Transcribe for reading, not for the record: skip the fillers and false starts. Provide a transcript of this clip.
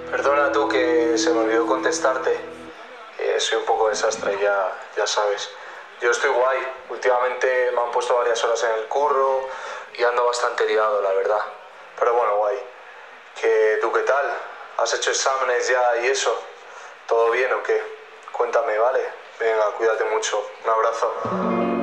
Perdona tú que se me olvidó contestarte. Soy un poco desastre, ya sabes. Yo estoy guay. Últimamente me han puesto varias horas en el curro y ando bastante liado, la verdad. Pero bueno, guay. ¿Tú qué tal? ¿Has hecho exámenes ya y eso? ¿Todo bien o qué? Cuéntame, ¿vale? Venga, cuídate mucho. Un abrazo.